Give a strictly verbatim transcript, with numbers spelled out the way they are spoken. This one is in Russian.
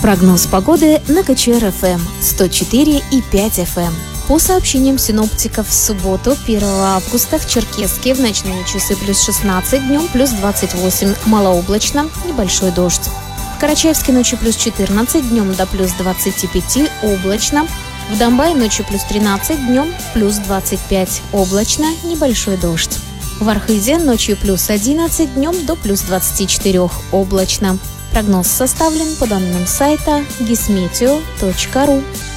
Прогноз погоды на КЧР-ФМ сто четыре и пять эф эм. По сообщениям синоптиков, в субботу, первого августа, в Черкесске в ночные часы плюс шестнадцать, днем плюс двадцать восемь, малооблачно, небольшой дождь. В Карачаевске ночью плюс четырнадцать, днем до плюс двадцать пять, облачно. В Домбае ночью плюс тринадцать, днем плюс двадцать пять, облачно, небольшой дождь. В Архызе ночью плюс одиннадцать, днем до плюс двадцать четыре, облачно. Прогноз составлен по данным сайта гисметео точка ру.